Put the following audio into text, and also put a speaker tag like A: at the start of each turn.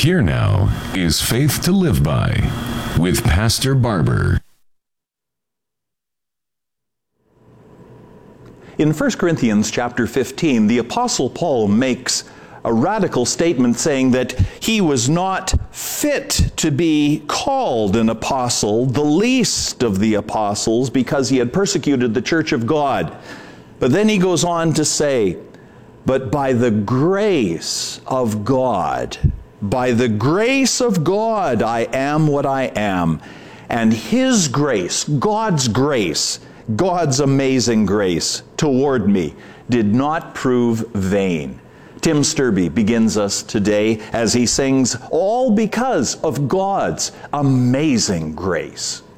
A: Here now is Faith to Live By with Pastor Barber.
B: In 1 Corinthians chapter 15, the Apostle Paul makes a radical statement saying that he was not fit to be called an apostle, the least of the apostles, because he had persecuted the church of God. But then he goes on to say, but by the grace of God, by the grace of God, I am what I am. And His grace, God's amazing grace toward me did not prove vain. Tim Sturby begins us today as he sings, all because of God's amazing grace.